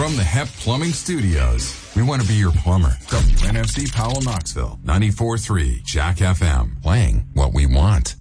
From the HEP Plumbing Studios, we want to be your plumber. WNFC Powell, Knoxville, 94.3 Jack FM, playing what we want.